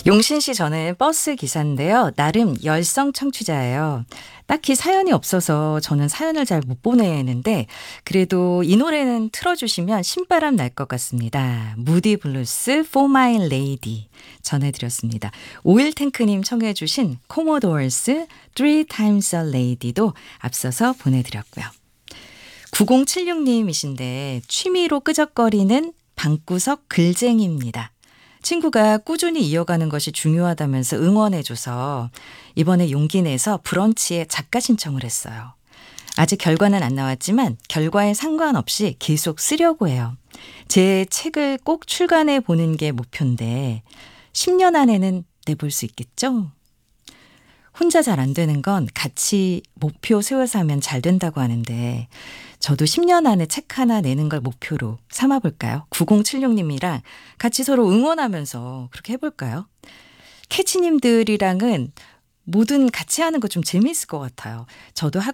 용신 씨, 저는 버스 기사인데요. 나름 열성 청취자예요. 딱히 사연이 없어서 저는 사연을 잘 못 보내는데 그래도 이 노래는 틀어주시면 신바람 날 것 같습니다. 무디 블루스 For My Lady 전해드렸습니다. 오일탱크님 청해 주신 코모도어스 Three Times a Lady도 앞서서 보내드렸고요. 9076님이신데 취미로 끄적거리는 방구석 글쟁이입니다. 친구가 꾸준히 이어가는 것이 중요하다면서 응원해줘서 이번에 용기 내서 브런치에 작가 신청을 했어요. 아직 결과는 안 나왔지만 결과에 상관없이 계속 쓰려고 해요. 제 책을 꼭 출간해 보는 게 목표인데 10년 안에는 내볼 수 있겠죠? 혼자 잘 안 되는 건 같이 목표 세워서 하면 잘 된다고 하는데 저도 10년 안에 책 하나 내는 걸 목표로 삼아볼까요? 9076님이랑 같이 서로 응원하면서 그렇게 해볼까요? 캐치님들이랑은 뭐든 같이 하는 거 좀 재미있을 것 같아요. 저도